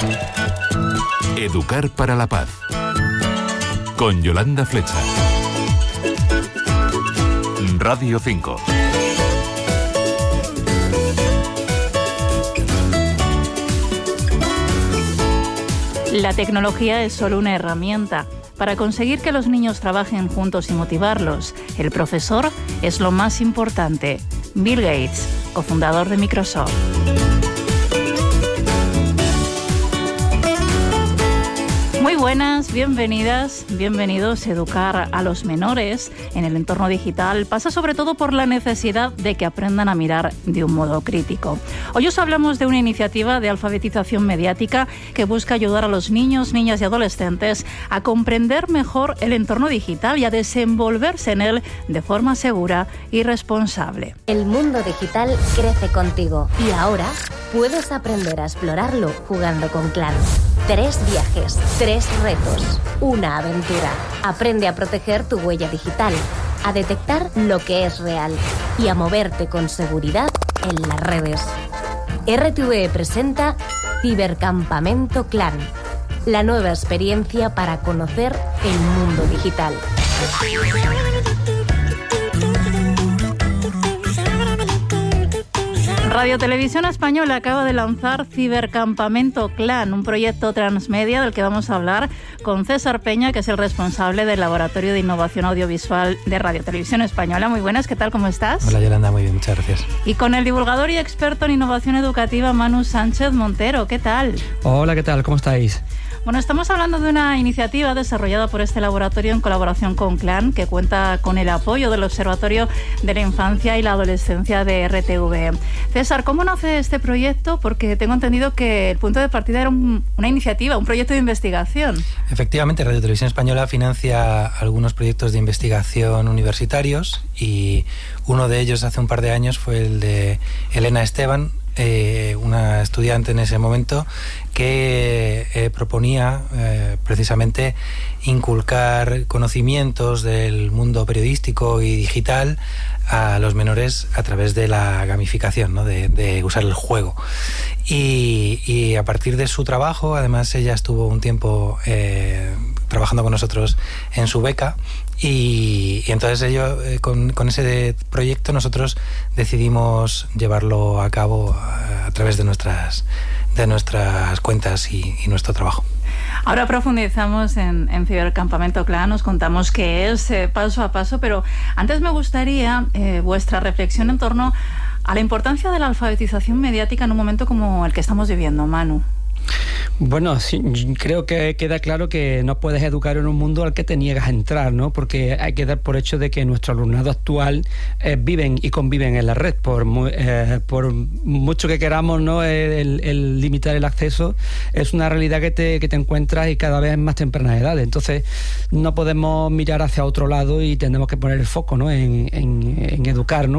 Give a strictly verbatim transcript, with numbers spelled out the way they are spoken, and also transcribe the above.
Educar para la paz. Con Yolanda Flecha. Radio cinco. La tecnología es solo una herramienta para conseguir que los niños trabajen juntos y motivarlos. El profesor es lo más importante. Bill Gates, cofundador de Microsoft. Muy buenas, bienvenidas, bienvenidos. Educar a los menores en el entorno digital pasa sobre todo por la necesidad de que aprendan a mirar de un modo crítico. Hoy os hablamos de una iniciativa de alfabetización mediática que busca ayudar a los niños, niñas y adolescentes a comprender mejor el entorno digital y a desenvolverse en él de forma segura y responsable. El mundo digital crece contigo y ahora puedes aprender a explorarlo jugando con Clan. Tres viajes, tres retos, una aventura. Aprende a proteger tu huella digital, a detectar lo que es real y a moverte con seguridad en las redes. R T V E presenta Cibercampamento Clan, la nueva experiencia para conocer el mundo digital. Radio Televisión Española acaba de lanzar Cibercampamento Clan, un proyecto transmedia del que vamos a hablar con César Peña, que es el responsable del Laboratorio de Innovación Audiovisual de Radio Televisión Española. Muy buenas, ¿qué tal? ¿Cómo estás? Hola Yolanda, muy bien, muchas gracias. Y con el divulgador y experto en innovación educativa Manu Sánchez Montero, ¿qué tal? Hola, ¿qué tal? ¿Cómo estáis? Bueno, estamos hablando de una iniciativa desarrollada por este laboratorio en colaboración con Clan, que cuenta con el apoyo del Observatorio de la Infancia y la Adolescencia de R T V E. César, ¿cómo nace este proyecto? Porque tengo entendido que el punto de partida era un, una iniciativa, un proyecto de investigación. Efectivamente, Radio Televisión Española financia algunos proyectos de investigación universitarios y uno de ellos hace un par de años fue el de Elena Esteban, Eh, una estudiante en ese momento que eh, proponía eh, precisamente inculcar conocimientos del mundo periodístico y digital a los menores a través de la gamificación, ¿no? de, de usar el juego. Y, y a partir de su trabajo, además ella estuvo un tiempo eh, trabajando con nosotros en su beca y, y entonces ello, eh, con, con ese proyecto nosotros decidimos llevarlo a cabo a, a través de nuestras, de nuestras cuentas y, y nuestro trabajo. Ahora profundizamos en, en Cibercampamento Clan, nos contamos qué es eh, paso a paso, pero antes me gustaría eh, vuestra reflexión en torno a la importancia de la alfabetización mediática en un momento como el que estamos viviendo, Manu. Bueno, sí, creo que queda claro que no puedes educar en un mundo al que te niegas a entrar, ¿no? Porque hay que dar por hecho de que nuestro alumnado actual eh, viven y conviven en la red. Por, muy, eh, por mucho que queramos, ¿no? El, el limitar el acceso es una realidad que te, que te encuentras y cada vez en más tempranas edades. Entonces no podemos mirar hacia otro lado y tenemos que poner el foco, ¿no? en, en, en educar, ¿no?